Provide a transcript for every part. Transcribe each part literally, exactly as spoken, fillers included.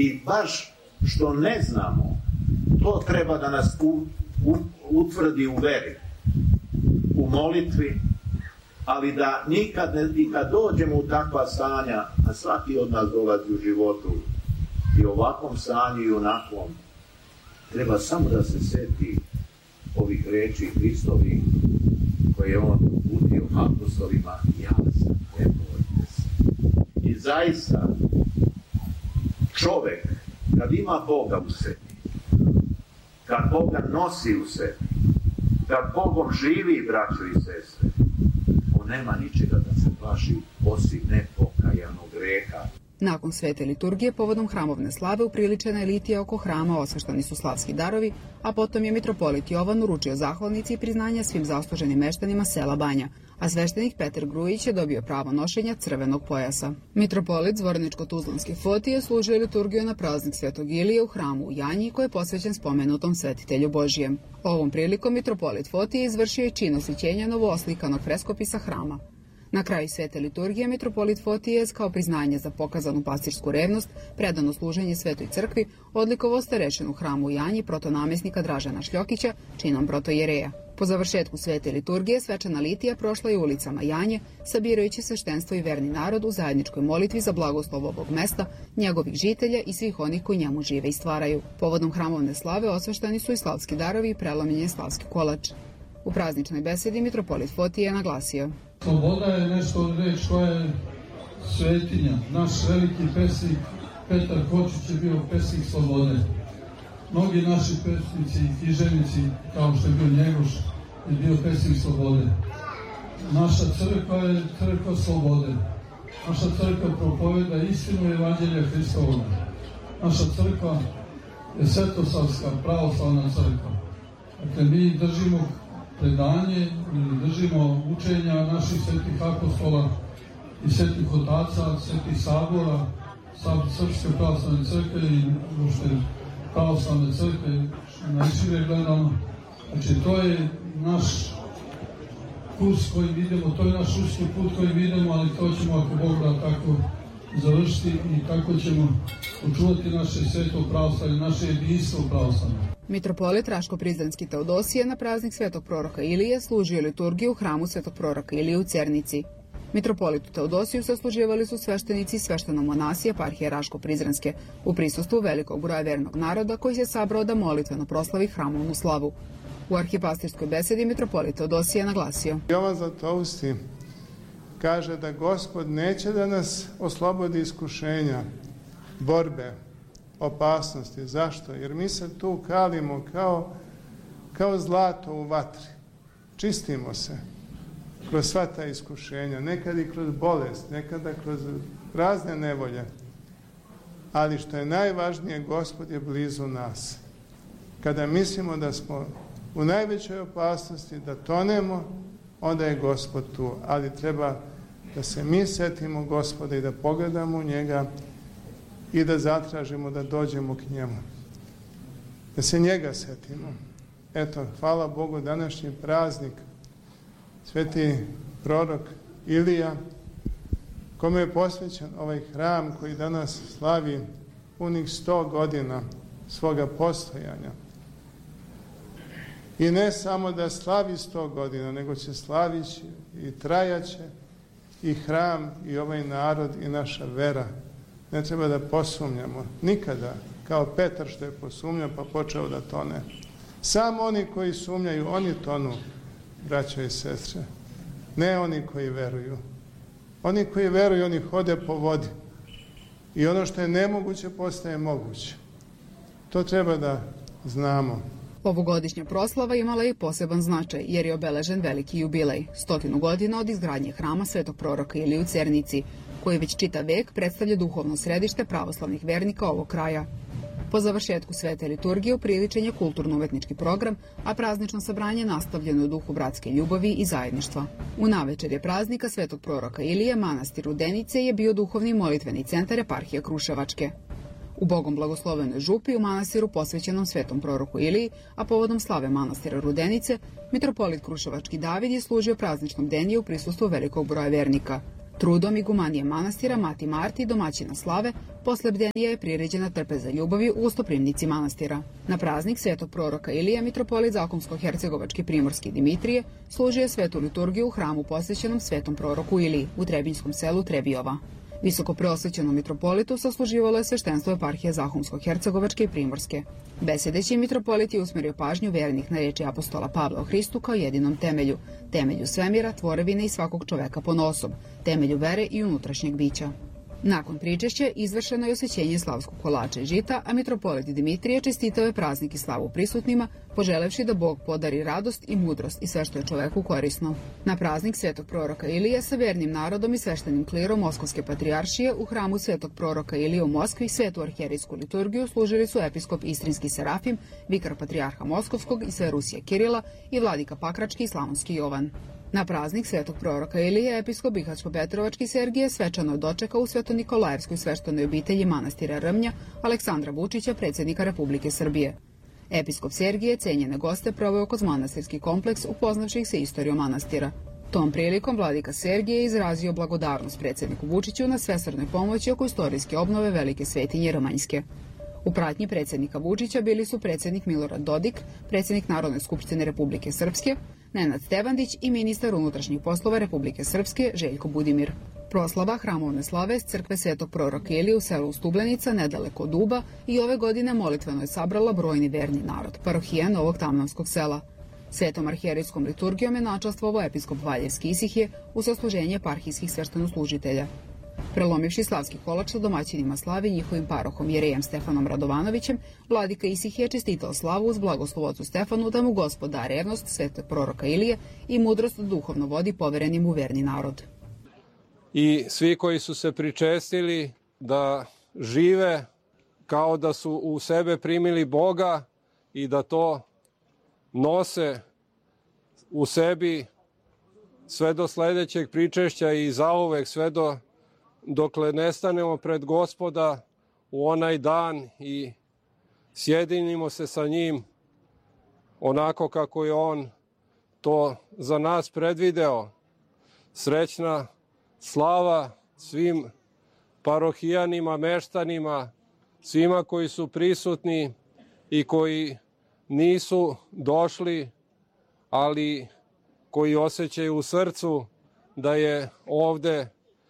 I baš što ne znamo, to treba da nas u, u, utvrdi u veri, u molitvi, ali da nikad, ne, i kad dođemo u takva stanja, a svaki od nas dolazi u životu i ovakvom stanju i onakvom, treba samo da se seti ovih reči Hristovih koje je on uputio apostolima: ja sam, ne bojte se. I zaista, čovek, kad ima Boga u sebi, kad Boga nosi u sebi, kad Bogom živi, braćo i sestre, on nema ničega da se plaši osim nepokajanog greha. Nakon svete liturgije, povodom hramovne slave, upriličena je litija oko hrama, osveštani su slavski darovi, a potom je mitropolit Jovan uručio zahvalnici i priznanja svim zasluženim meštanima sela Banja, a sveštenik Petar Grujić je dobio pravo nošenja crvenog pojasa. Mitropolit Zvorničko-Tuzlanske Fotije služio liturgiju na praznik Svetog Ilije u hramu u Janji, koji je posvećen spomenutom svetitelju Božijem. Ovom prilikom mitropolit Fotije izvršio je čin osvećenja novooslikanog freskopisa hrama. Na kraju svete liturgije mitropolit Fotije kao priznanje za pokazanu pastirsku revnost, predano služenje Svetoj crkvi, odlikovao starešinu u hramu u Janji protonamesnika Dražana Šljokića činom protojereja. Po završetku svete liturgije svečana litija prošla je ulicama Janje, sabirajući sveštenstvo i verni narod u zajedničkoj molitvi za blagoslov ovog mesta, njegovih žitelja i svih onih koji njemu žive i stvaraju. Povodom hramovne slave osveštani su i slavski darovi i prelomljen je slavski kolač. U prazničnoj besedi mitropolit Fotije je naglasio: sloboda je nešto reč koja je svetinja. Naš veliki pesnik Petar Kočić je bio pesnik slobode. Mnogi naši pesnici i književnici, kao što je bio Njegoš, je bio pesnik slobode. Naša crkva je crkva slobode. Naša crkva propoveda istinu evanđelja Hristovoga. Naša crkva je svetosavska pravoslavna crkva. Dakle, mi držimo predanje i držimo učenja naših svetih apostola i svetih otaca, svetih sabora, Srpske pravoslavne crkve i uopšte pravoslavne crkve, najšire gledano. Znači, to je naš kurs kojim idemo, to je naš uski put kojim idemo, ali to ćemo, ako Bog da, tako završiti i tako ćemo očuvati naše sveto pravoslavlje, naše jedinstvo pravoslavlje. Mitropolit Raško-Prizrenski Teodosije na praznik svetog proroka Ilije služio liturgiju u hramu svetog proroka Ilije u Cernici. Mitropolitu Teodosiju sasluživali su sveštenici svešteno-monasi eparhije Raško-Prizrenske u prisustvu velikog broja vernog naroda koji se sabrao da molitveno proslavi hramovnu slavu. U arhipastirskoj besedi mitropolit Teodosije je naglasio: Jovan Zlatousti kaže da Gospod neće da nas oslobodi iskušenja, borbe, opasnosti. Zašto? Jer mi se tu kalimo kao, kao zlato u vatri. Čistimo se kroz sva ta iskušenja, nekad i kroz bolest, nekada kroz razne nevolje. Ali što je najvažnije, Gospod je blizu nas. Kada mislimo da smo u najvećoj opasnosti, da tonemo, onda je Gospod tu. Ali treba da se mi setimo Gospoda i da pogledamo u njega i da zatražimo da dođemo k njemu. Da se njega setimo. Eto, hvala Bogu, današnji praznik, sveti prorok Ilija, kome je posvećen ovaj hram koji danas slavi punih sto godina svoga postojanja. I ne samo da slavi sto godina, nego će slaviti i trajaće i hram i ovaj narod i naša vera. Ne treba da posumnjamo nikada, kao Petar što je posumnjao pa počeo da tone. Samo oni koji sumnjaju, oni tonu, braćo i sestre. Ne oni koji veruju. Oni koji veruju, oni hode po vodi. I ono što je nemoguće postaje moguće. To treba da znamo. Ovogodišnja proslava imala je i poseban značaj, jer je obeležen veliki jubilej, stotinu godina od izgradnje hrama svetog proroka Ilije u Cernici, koji već čitav vek predstavlja duhovno središte pravoslavnih vernika ovog kraja. Po završetku svete liturgije upriličen je kulturno-umetnički program, a praznično sabranje nastavljeno u duhu bratske ljubavi i zajedništva. U navečerje praznika svetog proroka Ilije manastir Rudenice je bio duhovni molitveni centar eparhije Kruševačke. U Bogom blagoslovenoj župi u manastiru posvećenom svetom proroku Iliji, a povodom slave manastira Rudenice, mitropolit Kruševački David je služio prazničnom deniju u prisustvu velikog broja vernika. Trudom igumanije manastira Mati Marti, domaćina slave, posle bdenija je priređena trpeza ljubavi u gostoprimnici manastira. Na praznik svetog proroka Ilije, mitropolit Zakonsko-hercegovački primorski Dimitrije služio svetu liturgiju u hramu posvećenom svetom proroku Iliji u Trebinjskom selu Trebijova. Visoko preosvećenom mitropolitu sasluživalo je sveštenstvo eparhije Zahumsko-hercegovačke i Primorske. Besedeći, mitropolit je usmerio pažnju vernih na riječi apostola Pavla o Hristu kao jedinom temelju, temelju svemira, tvorevine i svakog čoveka ponosob, temelju vere i unutrašnjeg bića. Nakon pričešća izvršeno je osvećenje slavskog kolača i žita, a mitropolit Dimitrije čestitao je praznik i slavu prisutnima, poželevši da Bog podari radost i mudrost i sve što je čoveku korisno. Na praznik svetog proroka Ilije sa vernim narodom i sveštenim klirom Moskovske patrijaršije u hramu svetog proroka Ilije u Moskvi svetu arhijerijsku liturgiju služili su episkop Istrinski Serafim, vikar patrijarha Moskovskog i sve Rusije Kirila i vladika Pakrački i Slavonski Jovan. Na praznik svetog proroka Ilije episkop Bihaćko-Petrovački Sergije svečano je dočekao u Sveto-Nikolajevskoj sveštenoj obitelji manastira Rmnja Aleksandra Vučića, predsjednika Republike Srbije. Episkop Sergije cenjene goste proveo kroz manastirski kompleks upoznavši ih se istorijom manastira. Tom prilikom vladika Sergije je izrazio blagodarnost predsjedniku Vučiću na svesrdnoj pomoći oko istorijske obnove velike svetinje Rmanjske. U pratnji predsjednika Vučića bili su predsjednik Milorad Dodik, predsjednik Narodne skupštine Republike Srpske, Nenad Stevandić i ministar unutrašnjih poslova Republike Srpske Željko Budimir. Proslava hramovne slave s crkve svetog proroka Ilije u selu Stublenica, nedaleko od Uba, i ove godine molitveno je sabrala brojni verni narod, parohija Novog Tamnavskog sela. Svetom arhijerijskom liturgijom je načastvovao episkop Valjevski Isihije u sasluženje eparhijskih sveštenoslužitelja. Prelomivši slavski kolač sa domaćinima slave i njihovim parohom Jerejem Stefanom Radovanovićem, vladika Isihije čestitao slavu uz blagoslov ocu Stefanu da mu Gospod da revnost svetog proroka Ilije i mudrost da duhovno vodi poverenim u verni narod. I svi koji su se pričestili da žive kao da su u sebe primili Boga i da to nose u sebi sve do sledećeg pričešća i zauvek sve do dokle ne stanemo pred Gospoda u onaj dan i sjedinimo se sa njim onako kako je on to za nas predvideo. Srećna slava svim parohijanima, meštanima, svima koji su prisutni i koji nisu došli, ali koji osjećaju u srcu da je ovde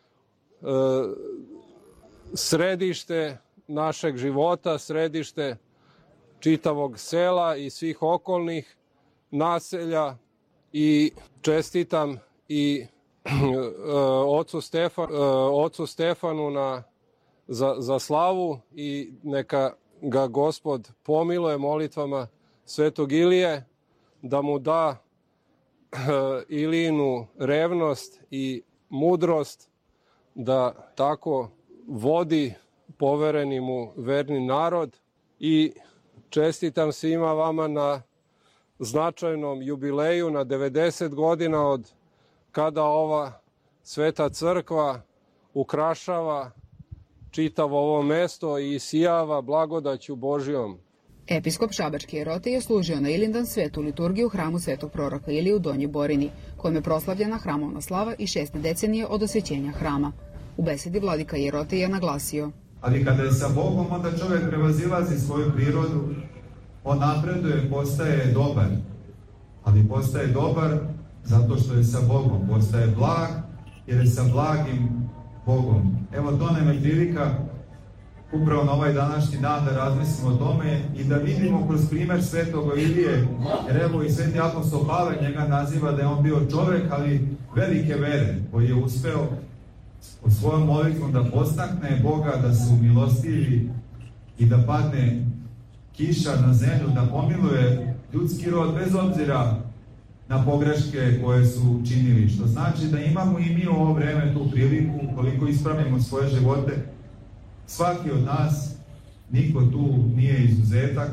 središte našeg života, središte čitavog sela i svih okolnih naselja, i čestitam i ocu, Stefan, ocu Stefanu na, za, za slavu i neka ga Gospod pomiluje molitvama svetog Ilije, da mu da Ilijinu revnost i mudrost da tako vodi povereni mu verni narod, i čestitam svima vama na značajnom jubileju, na devedeset godina od kada ova sveta crkva ukrašava čitavo ovo mesto i sijava blagodaću Božjom. Episkop Šabački Jerote je služio na Ilindan svetu liturgiju u hramu svetog proroka Ilije u Donjoj Borini, kojom je proslavljena hramovna slava i šeste decenije od osvećenja hrama. U besedi vladika Jerote je naglasio: ali kada je sa Bogom, onda čovjek prevazilazi svoju prirodu, on napreduje, postaje dobar, ali postaje dobar zato što je sa Bogom, postaje blag jer je sa blagim Bogom. Evo, to nam je prilika upravo na ovaj današnji dan da razmislimo o tome i da vidimo kroz primjer svetog Ilije, jer evo i sveti apostol Pavle njega naziva da je on bio čovjek, ali velike vere, koji je uspeo od svojom molitvom da postakne Boga da se umilostivi i da padne kiša na zemlju, da pomiluje ljudski rod bez obzira na pogreške koje su činili. Što znači da imamo i mi u ovo vreme tu priliku, koliko ispravimo svoje živote, svaki od nas, niko tu nije izuzetak,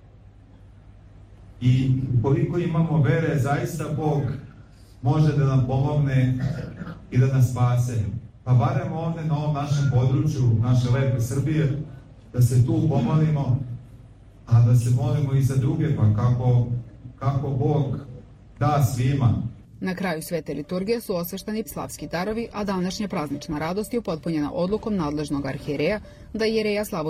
i koliko imamo vere, zaista Bog može da nam pomogne i da nas spase. Pa barem ovde na ovom našem području, naše lepe Srbije, da se tu pomolimo, a da se molimo i za druge, pa kako, kako Bog da svima. Na kraju svete liturgije su osveštani slavski darovi, a današnja praznična radost je upotpunjena odlukom nadležnog arhijereja da Jereja Slavoj